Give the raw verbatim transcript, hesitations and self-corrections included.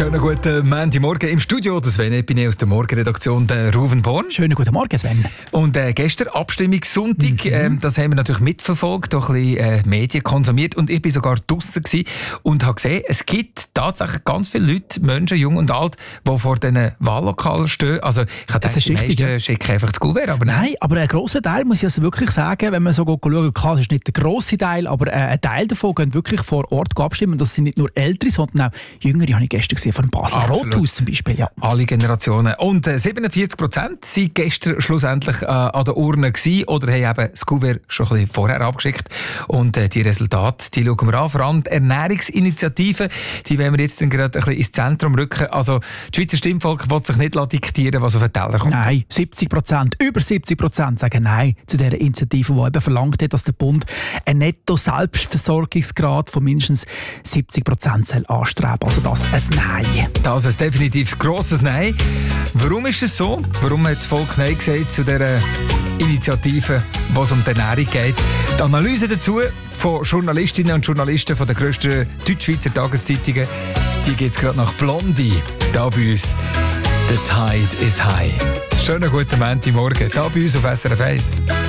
Schönen guten Montagmorgen im Studio. Das Sven Epine aus der Morgenredaktion der Ruven Born. Schönen guten Morgen, Sven. Und äh, gestern Abstimmungssonntag, mhm. ähm, das haben wir natürlich mitverfolgt, auch ein bisschen äh, Medien konsumiert und ich war sogar draussen und habe gesehen, es gibt tatsächlich ganz viele Leute, Menschen, jung und alt, die vor diesen Wahllokalen stehen. Also ich habe gedacht, die meisten ja. schicken einfach das Kuvert, aber nein. Nein, aber ein grosser Teil, muss ich also wirklich sagen, wenn man so schauen kann, es ist nicht der grosse Teil, aber äh, ein Teil davon gehen wirklich vor Ort abstimmen. Das sind nicht nur Ältere, sondern auch Jüngere, habe ich gestern gesehen, von Basel Rothaus zum Beispiel. Ja. Alle Generationen. Und äh, siebenundvierzig Prozent waren gestern schlussendlich äh, an der Urne gewesen, oder haben eben das Kuvert schon ein bisschen vorher abgeschickt. Und äh, die Resultate, die schauen wir an. Vor allem die Ernährungsinitiative, die wollen wir jetzt dann gerade ein bisschen ins Zentrum rücken. Also das Schweizer Stimmvolk will sich nicht diktieren, was auf den Teller kommt. Nein, siebzig Prozent, über siebzig Prozent sagen Nein zu dieser Initiative, die eben verlangt hat, dass der Bund einen Netto-Selbstversorgungsgrad von mindestens siebzig Prozent soll anstreben. Also das ein Nein. Das ist definitiv ein grosses Nein. Warum ist es so? Warum hat das Volk Nein gesagt zu dieser Initiative, wo es um die Ernährung geht? Die Analyse dazu von Journalistinnen und Journalisten von den grössten Deutschschweizer Tageszeitungen, die gibt es gerade nach Blondie, da bei uns. The tide is high. Schönen guten Montagmorgen, da bei uns auf S R F eins.